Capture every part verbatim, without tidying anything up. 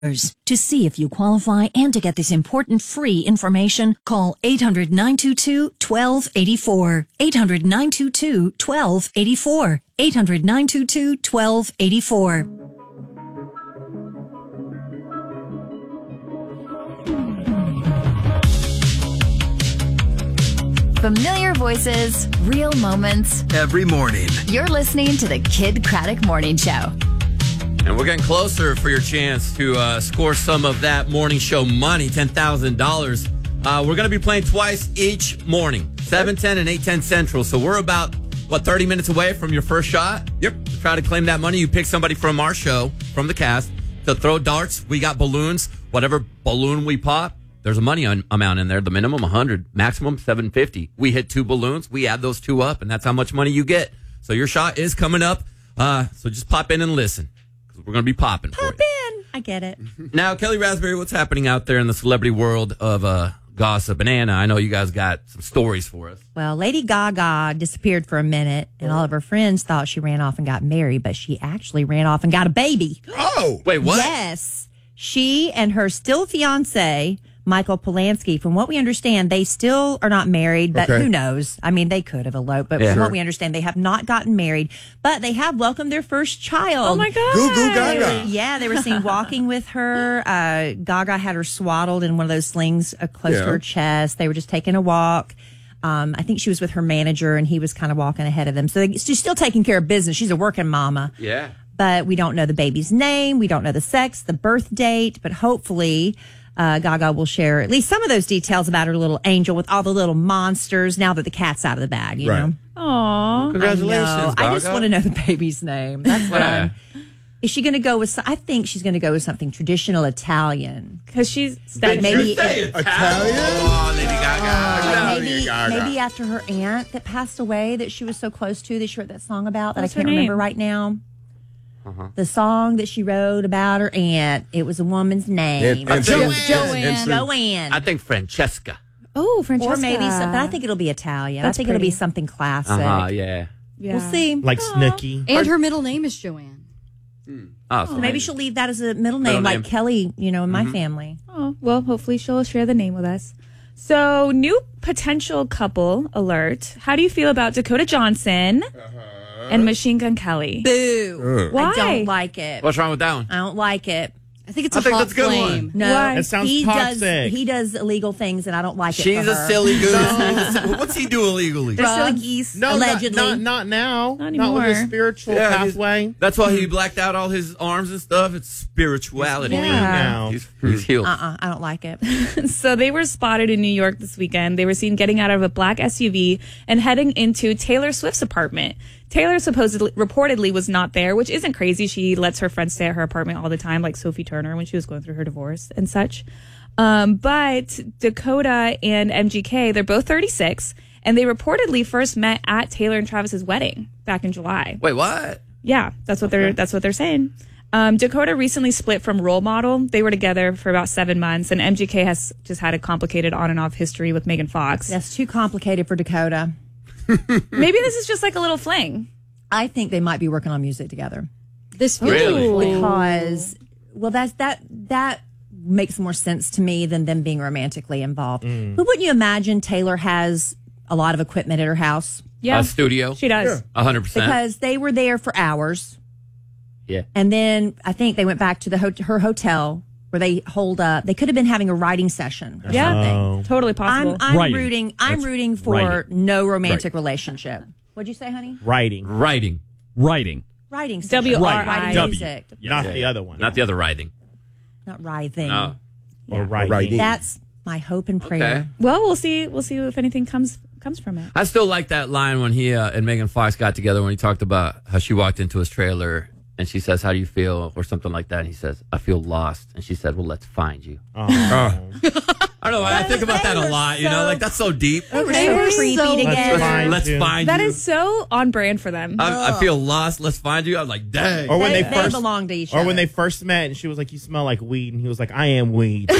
To see if you qualify and to get this important free information, call eight hundred, nine two two, one two eight four. eight hundred, nine two two, one two eight four. eight hundred, nine two two, one two eight four. Familiar voices, real moments. Every morning. You're listening to the Kid Craddock Morning Show. And we're getting closer for your chance to uh, score some of that morning show money, ten thousand dollars. Uh, we're going to be playing twice each morning, seven ten and eight ten Central. So we're about, what, thirty minutes away from your first shot? Yep. To try to claim that money. You pick somebody from our show, from the cast, to throw darts. We got balloons. Whatever balloon we pop, there's a money un- amount in there. The minimum, one hundred. Maximum, seven hundred fifty. We hit two balloons. We add those two up, and that's how much money you get. So your shot is coming up. Uh, so just pop in and listen. We're going to be popping Pop for you. in. I get it. Now, Kelly Raspberry, what's happening out there in the celebrity world of uh, gossip? And Anna, I know you guys got some stories for us. Well, Lady Gaga disappeared for a minute, and all of her friends thought she ran off and got married, but she actually ran off and got a baby. Oh! Wait, what? Yes. She and her still fiance, Michael Polanski, from what we understand, they still are not married, but Okay. who knows? I mean, they could have eloped, but Yeah. from Sure. what we understand, they have not gotten married, but they have welcomed their first child. Oh, my God. Goo Goo Gaga. Yeah, they were seen walking with her. Uh, Gaga had her swaddled in one of those slings uh, close Yeah. to her chest. They were just taking a walk. Um, I think she was with her manager, and he was kind of walking ahead of them. So they, she's still taking care of business. She's a working mama. Yeah. But we don't know the baby's name. We don't know the sex, the birth date. But hopefully, uh, Gaga will share at least some of those details about her little angel with all the little monsters now that the cat's out of the bag, you Right. know? Aww. Congratulations, I know. Gaga. I just want to know the baby's name. That's what Yeah. I'm. Is she going to go with? some- I think she's going to go with something traditional Italian. Because she's But maybe, Italian? Oh, Lady Gaga. like Lady maybe, Gaga. maybe after her aunt that passed away that she was so close to that she wrote that song about that What's I can't her remember name? right now. Uh-huh. The song that she wrote about her aunt, it was a woman's name. And- and Jo- Susan- Joanne. and Susan- Joanne. I think Francesca. Oh, Francesca. Or maybe some, but I think it'll be Italian. That's I think it'll be pretty. something classic. Uh-huh, yeah. Yeah. We'll see. Like Snooki. And her middle name is Joanne. Oh, so Maybe she'll leave that as a middle name, Middle like name. Kelly, you know, in my family. Oh, well, hopefully she'll share the name with us. So, new potential couple alert. How do you feel about Dakota Johnson and Machine Gun Kelly? Boo. Why? I don't like it. What's wrong with that one? I don't like it. I think it's I a think hot that's a good one. flame. No, Why? It sounds he toxic. does. He does illegal things, and I don't like it. She's for a her. silly goose. She's a si- What's he do illegally? They're silly Drugs. geese, No, allegedly. Not, not, not now. Not Not with anymore. his spiritual Yeah, he's- pathway. That's why he blacked out all his arms and stuff. It's spirituality. He's clean Yeah. now. He's, he's healed. uh-uh, I don't like it. So they were spotted in New York this weekend. They were seen getting out of a black S U V and heading into Taylor Swift's apartment. Taylor supposedly, reportedly was not there, which isn't crazy. She lets her friends stay at her apartment all the time, like Sophie Turner when she was going through her divorce and such. Um, but Dakota and M G K, they're both thirty-six, and they reportedly first met at Taylor and Travis's wedding back in July. Wait, what? Yeah, that's what they're that's what they're saying. Um, Dakota recently split from Role Model. They were together for about seven months, and M G K has just had a complicated on and off history with Megan Fox. That's too complicated for Dakota. Maybe this is just like a little fling. I think they might be working on music together This feels Really? because, well, that's that that makes more sense to me than them being romantically involved. But wouldn't you imagine Taylor has a lot of equipment at her house Yeah, A studio? she does. A hundred percent. because they were there for hours, Yeah. and then I think they went back to the ho- her hotel where they hold up. They could have been having a writing session. Or Yeah, something. Oh. totally I'm possible. I'm Writing. rooting. I'm That's rooting for writing. no romantic relationship. What'd you say, honey? Writing. Writing. Writing. Writing. session. W R I. Writing W. music, Not the other one. Not the other writing. not writhing. No. Or writing. Writing. That's my hope and prayer. Okay. well, we'll see. We'll see if anything comes comes from it. I still like that line when he uh, and Megan Fox got together when he talked about how she walked into his trailer and she says, "How do you feel?" or something like that. And he says, "I feel lost." And she said, "Well, let's find you." Oh. I don't know. I think about that a lot. You know, like that's so deep. They were They so were creepy so- together. Let's find Let's you. find That you. is so on brand for them. I, I feel lost. Let's find you. I'm like, dang. Or when they, they, they first belong to each Or other. when they first met and she was like, "You smell like weed," and he was like, "I am weed."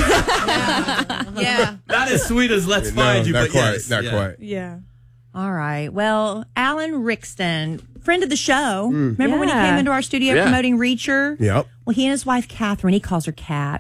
yeah. Not as sweet as "Let's No, find you," not but quite. yes, not yeah. quite. yeah. All right. Well, Alan Rickston friend of the show. Remember when he Yeah. came into our studio Yeah. promoting Reacher? Yep. Well, he and his wife, Catherine, he calls her Cat.